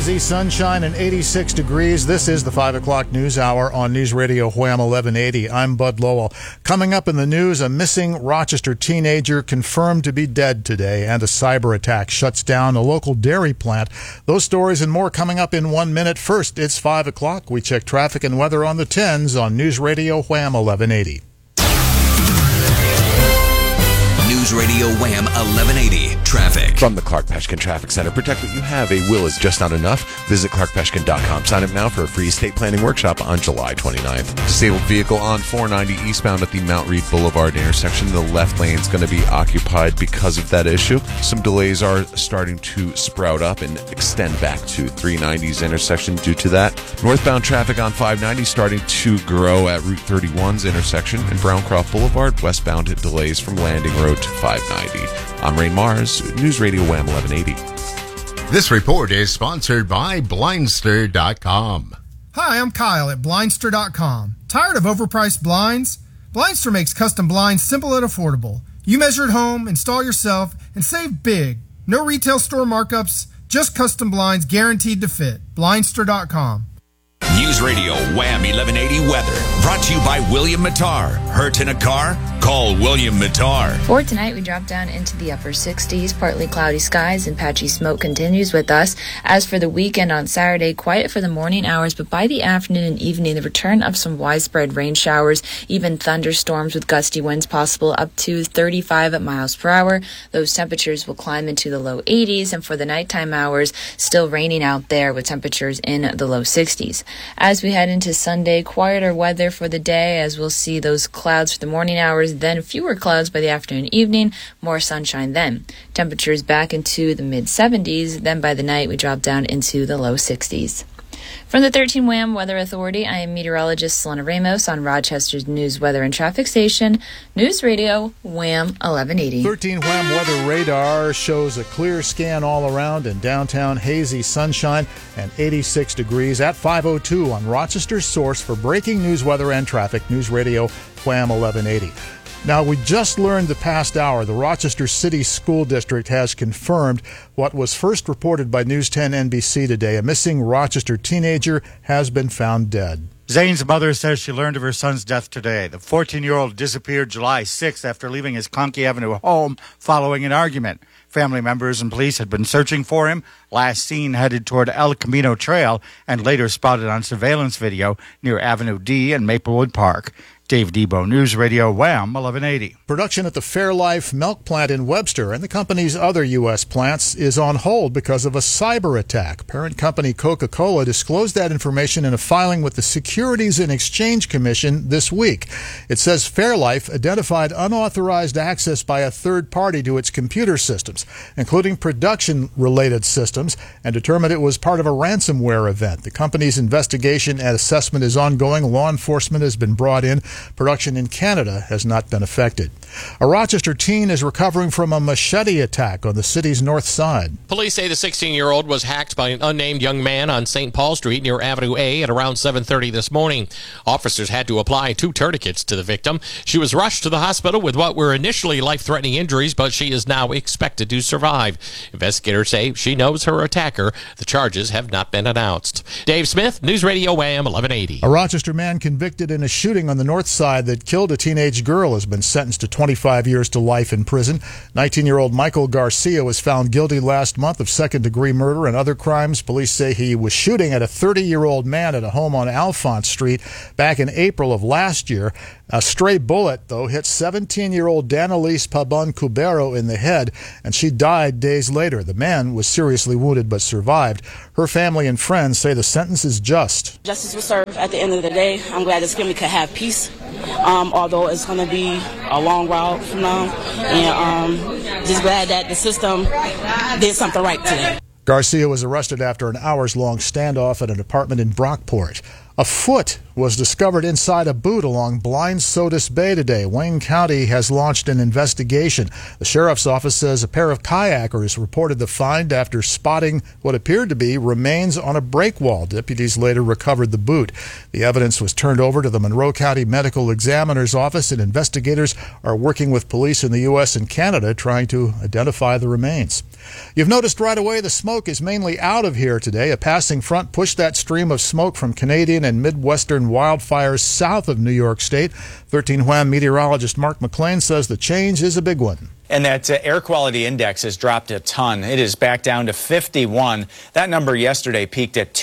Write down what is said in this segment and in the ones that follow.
Hazy sunshine and 86 degrees. This is the 5 o'clock news hour on News Radio Wham 1180. I'm Bud Lowell. Coming up in the news, a missing Rochester teenager confirmed to be dead today, and a cyber attack shuts down a local dairy plant. Those stories and more coming up in 1 minute. First, it's 5 o'clock. We check traffic and weather on the 10s on News Radio Wham 1180. News Radio Wham 1180 Traffic. From the Clark Peshkin Traffic Center, protect what you have. A will is just not enough. Visit clarkpeshkin.com. Sign up now for a free estate planning workshop on July 29th. Disabled vehicle on 490 eastbound at the Mount Reed Boulevard intersection. The left lane is going to be occupied because of that issue. Some delays are starting to sprout up and extend back to 390's intersection due to that. Northbound traffic on 590 starting to grow at Route 31's intersection and Browncroft Boulevard. Westbound delays from Landing Road to 590. I'm Ray Mars, News Radio Wham 1180. This report is sponsored by Blindster.com. Hi, I'm Kyle at Blindster.com. Tired of overpriced blinds? Blindster makes custom blinds simple and affordable. You measure at home, install yourself, and save big. No retail store markups, just custom blinds guaranteed to fit. Blindster.com. News Radio Wham 1180 Weather. Brought to you by William Mattar. Hurt in a car? Call William Mattar. For tonight, we drop down into the upper 60s, partly cloudy skies, and patchy smoke continues with us. As for the weekend on Saturday, quiet for the morning hours, but by the afternoon and evening, the return of some widespread rain showers, even thunderstorms with gusty winds possible up to 35 miles per hour. Those temperatures will climb into the low 80s, and for the nighttime hours, still raining out there with temperatures in the low 60s. As we head into Sunday, quieter weather for the day, as we'll see those clouds for the morning hours, then fewer clouds by the afternoon and evening, more sunshine then. Temperatures back into the mid-70s, then by the night we drop down into the low 60s. From the 13 Wham Weather Authority, I am meteorologist Selena Ramos on Rochester's News, Weather, and Traffic Station, News Radio Wham 1180. 13 Wham Weather Radar shows a clear scan all around in downtown, hazy sunshine and 86 degrees at 5:02 on Rochester's source for breaking news, weather, and traffic, News Radio Wham 1180. Now, we just learned the past hour the Rochester City School District has confirmed what was first reported by News 10 NBC today. A missing Rochester teenager has been found dead. Zane's mother says she learned of her son's death today. The 14-year-old disappeared July 6th after leaving his Conkey Avenue home following an argument. Family members and police had been searching for him, last seen headed toward El Camino Trail, and later spotted on surveillance video near Avenue D and Maplewood Park. Dave Debo, News Radio Wham 1180. Production at the Fairlife milk plant in Webster and the company's other U.S. plants is on hold because of a cyber attack. Parent company Coca-Cola disclosed that information in a filing with the Securities and Exchange Commission this week. It says Fairlife identified unauthorized access by a third party to its computer systems, including production-related systems, and determined it was part of a ransomware event. The company's investigation and assessment is ongoing. Law enforcement has been brought in. Production in Canada has not been affected. A Rochester teen is recovering from a machete attack on the city's north side. Police say the 16-year-old was hacked by an unnamed young man on St. Paul Street near Avenue A at around 7:30 this morning. Officers had to apply 2 tourniquets to the victim. She was rushed to the hospital with what were initially life-threatening injuries, but she is now expected to survive. Investigators say she knows her attacker. The charges have not been announced. Dave Smith, News Radio Wham 1180. A Rochester man convicted in a shooting on the north side that killed a teenage girl has been sentenced to 25 years to life in prison. 19-year-old Michael Garcia was found guilty last month of second-degree murder and other crimes. Police say he was shooting at a 30-year-old man at a home on Alphonse Street back in April of last year. A stray bullet, though, hit 17-year-old Danelise Pabon Cubero in the head, and she died days later. The man was seriously wounded but survived. Her family and friends say the sentence is just. Justice will serve at the end of the day. I'm glad this family could have peace, although it's going to be a long route from now. And just glad that the system did something right today. Garcia was arrested after an hours-long standoff at an apartment in Brockport. A foot was discovered inside a boot along Blind Sodus Bay today. Wayne County has launched an investigation. The sheriff's office says a pair of kayakers reported the find after spotting what appeared to be remains on a break wall. Deputies later recovered the boot. The evidence was turned over to the Monroe County Medical Examiner's Office, and investigators are working with police in the U.S. and Canada trying to identify the remains. You've noticed right away the smoke is mainly out of here today. A passing front pushed that stream of smoke from Canadian and Midwestern wildfires south of New York State. 13 Wham meteorologist Mark McLean says the change is a big one. And that air quality index has dropped a ton. It is back down to 51. That number yesterday peaked at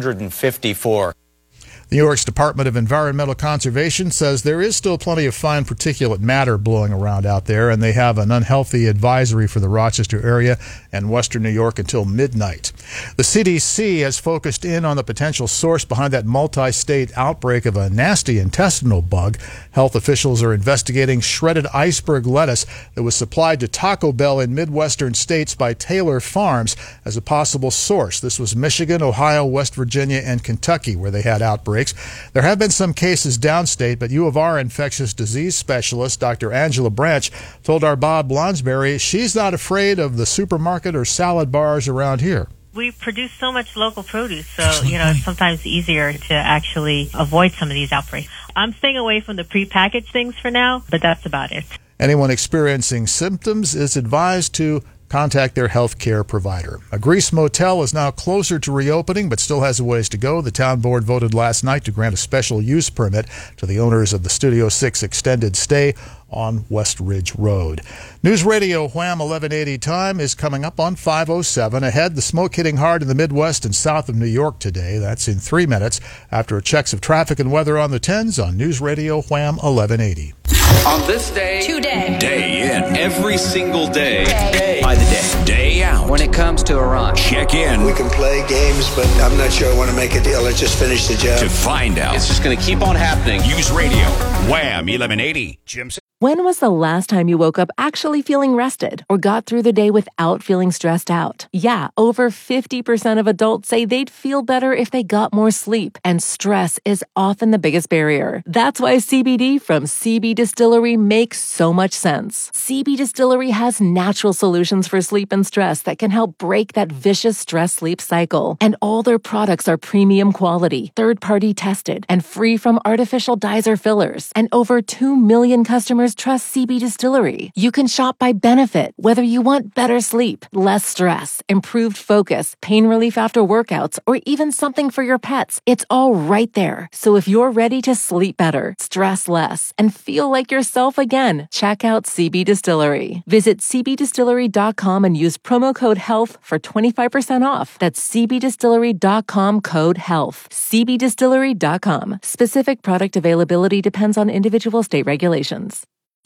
254. The New York's Department of Environmental Conservation says there is still plenty of fine particulate matter blowing around out there, and they have an unhealthy advisory for the Rochester area and western New York until midnight. The CDC has focused in on the potential source behind that multi-state outbreak of a nasty intestinal bug. Health officials are investigating shredded iceberg lettuce that was supplied to Taco Bell in Midwestern states by Taylor Farms as a possible source. This was Michigan, Ohio, West Virginia, and Kentucky where they had outbreaks. There have been some cases downstate, but U of R infectious disease specialist Dr. Angela Branch told our Bob Lonsberry she's not afraid of the supermarket or salad bars around here. We produce so much local produce, so, it's sometimes easier to actually avoid some of these outbreaks. I'm staying away from the prepackaged things for now, but that's about it. Anyone experiencing symptoms is advised to contact their health care provider. A Grease Motel is now closer to reopening, but still has a ways to go. The town board voted last night to grant a special use permit to the owners of the Studio 6 extended stay on West Ridge Road. News Radio Wham 1180 time is coming up on 5:07. Ahead, the smoke hitting hard in the Midwest and south of New York today. That's in 3 minutes after checks of traffic and weather on the 10s on News Radio Wham 1180. On this day, today, day in, every single day, by the day out. When it comes to Iran, check in. We can play games, but I'm not sure I want to make a deal. Let's just finish the job. To find out. It's just going to keep on happening. News Radio Wham 1180. Jim. When was the last time you woke up actually feeling rested or got through the day without feeling stressed out? Yeah, over 50% of adults say they'd feel better if they got more sleep, and stress is often the biggest barrier. That's why CBD from CB Distillery makes so much sense. CB Distillery has natural solutions for sleep and stress that can help break that vicious stress-sleep cycle. And all their products are premium quality, third-party tested, and free from artificial dyes or fillers. And over 2 million customers trust CB Distillery. You can shop by benefit, whether you want better sleep, less stress, improved focus, pain relief after workouts, or even something for your pets. It's all right there. So if you're ready to sleep better, stress less, and feel like yourself again, check out CB Distillery. Visit cbdistillery.com and use promo code HEALTH for 25% off. That's cbdistillery.com code HEALTH. cbdistillery.com. Specific product availability depends on individual state regulations.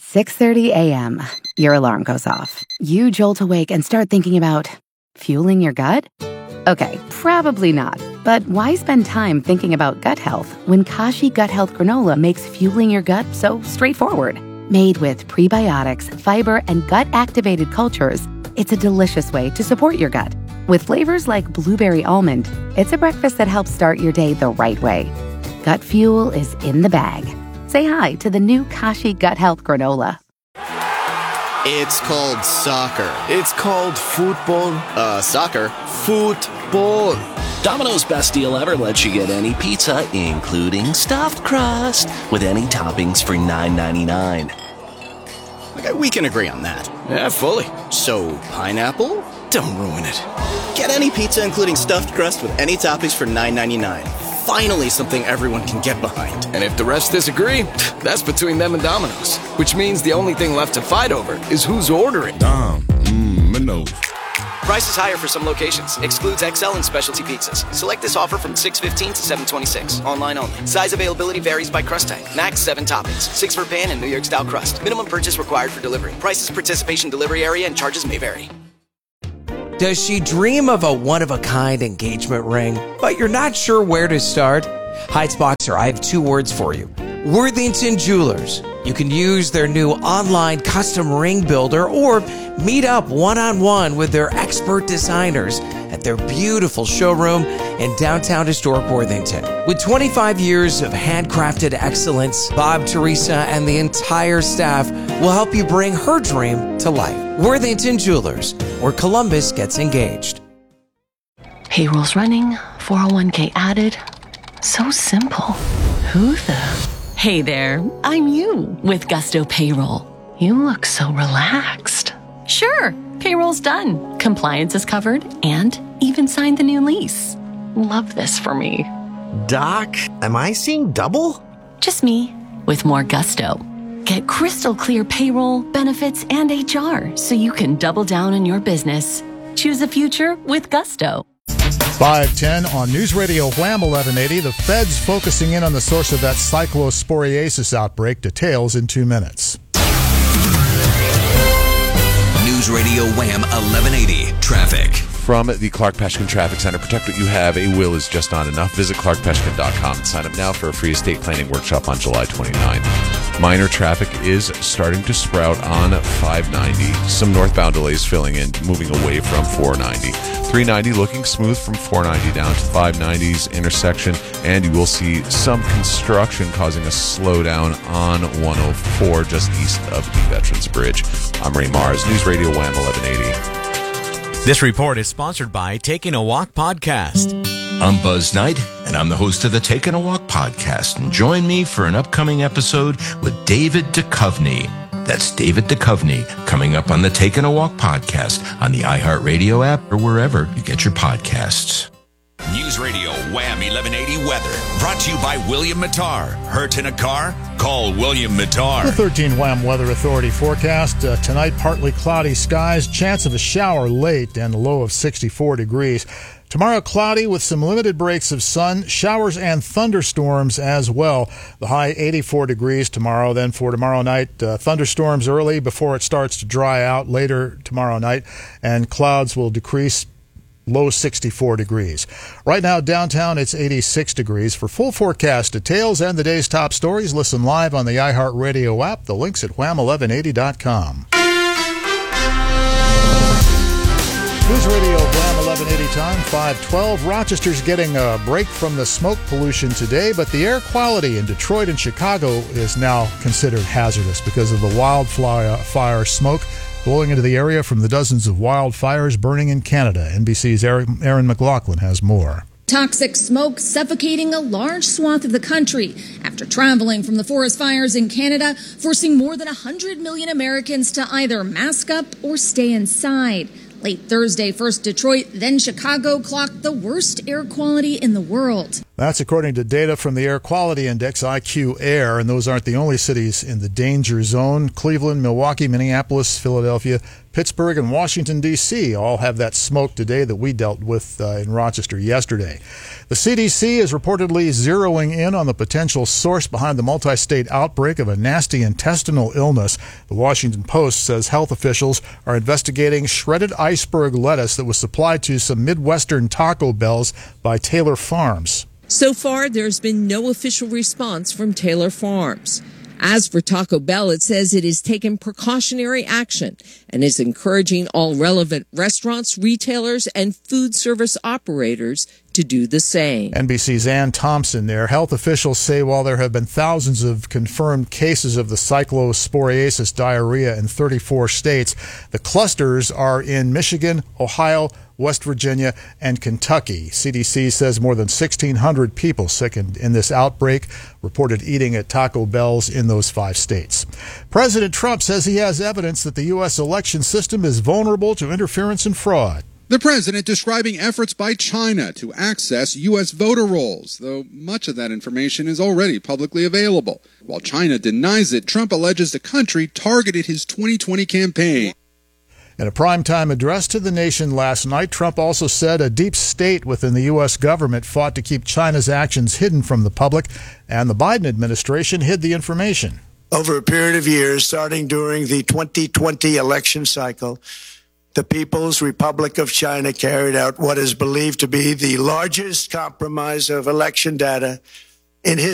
6:30 a.m. Your alarm goes off. You jolt awake and start thinking about fueling your gut? Okay, probably not. But why spend time thinking about gut health when Kashi Gut Health Granola makes fueling your gut so straightforward? Made with prebiotics, fiber, and gut-activated cultures, it's a delicious way to support your gut. With flavors like blueberry almond, it's a breakfast that helps start your day the right way. Gut fuel is in the bag. Say hi to the new Kashi Gut Health Granola. It's called soccer. It's called football. Soccer. Football. Domino's best deal ever lets you get any pizza, including stuffed crust, with any toppings for $9.99. Okay, we can agree on that. Yeah, fully. So, pineapple? Don't ruin it. Get any pizza, including stuffed crust, with any toppings for $9.99. Finally something everyone can get behind. And if the rest disagree, that's between them and Domino's. Which means the only thing left to fight over is who's ordering. Domino's. Price is higher for some locations. Excludes XL and specialty pizzas. Select this offer from 6/15 to 7/26. Online only. Size availability varies by crust type. Max 7 toppings. 6 for pan and New York style crust. Minimum purchase required for delivery. Prices, participation, delivery area, and charges may vary. Does she dream of a one-of-a-kind engagement ring, but you're not sure where to start? Heightsboxer, I have 2 words for you. Worthington Jewelers. You can use their new online custom ring builder or meet up one-on-one with their expert designers at their beautiful showroom in downtown historic Worthington. With 25 years of handcrafted excellence, Bob, Teresa, and the entire staff will help you bring her dream to life. Worthington Jewelers, where Columbus gets engaged. Payroll's running, 401k added. So simple. Who the? Hey there, I'm you with Gusto Payroll. You look so relaxed. Sure, payroll's done. Compliance is covered and even signed the new lease. Love this for me. Doc, am I seeing double? Just me with more Gusto. Get crystal clear payroll, benefits, and HR so you can double down on your business. Choose a future with Gusto. 5:10 on News Radio Wham 1180. The Fed's focusing in on the source of that cyclosporiasis outbreak. Details in 2 minutes. News Radio Wham 1180 Traffic. From the Clark Peshkin Traffic Center, protect what you have. A will is just not enough. Visit clarkpeshkin.com and sign up now for a free estate planning workshop on July 29th. Minor traffic is starting to sprout on 590. Some northbound delays filling in, moving away from 490. 390 looking smooth from 490 down to 590's intersection, and you will see some construction causing a slowdown on 104 just east of the Veterans Bridge. I'm Ray Mars, News Radio Wham 1180. This report is sponsored by Taking a Walk Podcast. I'm Buzz Knight, and I'm the host of the Taking a Walk Podcast. And join me for an upcoming episode with David Duchovny. That's David Duchovny, coming up on the Taking a Walk Podcast on the iHeartRadio app or wherever you get your podcasts. News Radio Wham 1180 Weather. Brought to you by William Mattar. Hurt in a car? Call William Mattar. The 13 Wham Weather Authority forecast. Tonight, partly cloudy skies. Chance of a shower late and a low of 64 degrees. Tomorrow, cloudy with some limited breaks of sun, showers and thunderstorms as well. The high 84 degrees tomorrow. Then for tomorrow night, thunderstorms early before it starts to dry out later tomorrow night, and clouds will decrease. Low 64 degrees. Right now, downtown, it's 86 degrees. For full forecast details and the day's top stories, listen live on the iHeartRadio app. The link's at wham1180.com. News Radio Wham 1180 time, 5:12. Rochester's getting a break from the smoke pollution today, but the air quality in Detroit and Chicago is now considered hazardous because of the wildfire smoke blowing into the area from the dozens of wildfires burning in Canada. NBC's Aaron McLaughlin has more. Toxic smoke suffocating a large swath of the country after traveling from the forest fires in Canada, forcing more than 100 million Americans to either mask up or stay inside. Late Thursday, first Detroit, then Chicago clocked the worst air quality in the world. That's according to data from the Air Quality Index, IQ Air, and those aren't the only cities in the danger zone. Cleveland, Milwaukee, Minneapolis, Philadelphia, Pittsburgh, and Washington, D.C. all have that smoke today that we dealt with in Rochester yesterday. The CDC is reportedly zeroing in on the potential source behind the multi-state outbreak of a nasty intestinal illness. The Washington Post says health officials are investigating shredded iceberg lettuce that was supplied to some Midwestern Taco Bells by Taylor Farms. So far, there's been no official response from Taylor Farms. As for Taco Bell, it says it has taken precautionary action and is encouraging all relevant restaurants, retailers, and food service operators to do the same. NBC's Ann Thompson there. Health officials say while there have been thousands of confirmed cases of the cyclosporiasis diarrhea in 34 states, the clusters are in Michigan, Ohio, West Virginia, and Kentucky. CDC says more than 1,600 people sickened in this outbreak, reported eating at Taco Bells in those 5 states. President Trump says he has evidence that the U.S. election system is vulnerable to interference and fraud. The president describing efforts by China to access U.S. voter rolls, though much of that information is already publicly available. While China denies it, Trump alleges the country targeted his 2020 campaign. In a primetime address to the nation last night, Trump also said a deep state within the U.S. government fought to keep China's actions hidden from the public, and the Biden administration hid the information. Over a period of years, starting during the 2020 election cycle, the People's Republic of China carried out what is believed to be the largest compromise of election data in history.